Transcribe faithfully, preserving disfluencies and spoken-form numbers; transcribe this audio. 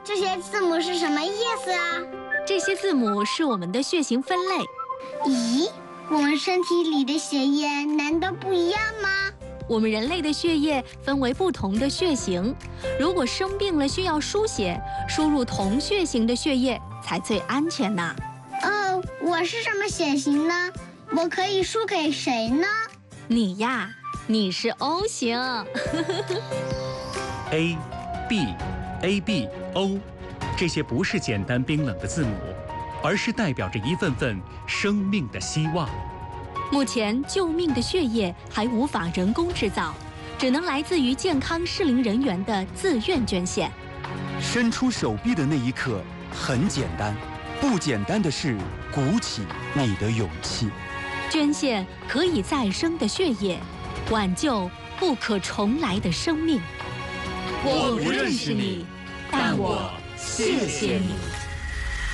这些字母是什么意思啊？ 这些字母是我们的血型分类。 咦，我们身体里的血液难道不一样吗？ 我们人类的血液分为不同的血型，如果生病了需要输血，输入同血型的血液才最安全呢。 哦，我是什么血型呢？我可以输给谁呢？ 你呀，你是 O 型。 A、B、A、B、O， 这些不是简单冰冷的字母，而是代表着一份份生命的希望。 目前救命的血液还无法人工制造，只能来自于健康适龄人员的自愿捐献。 伸出手臂的那一刻很简单，不简单的是鼓起你的勇气。 捐献可以再生的血液，挽救不可重来的生命。 我不认识你，但我谢谢你。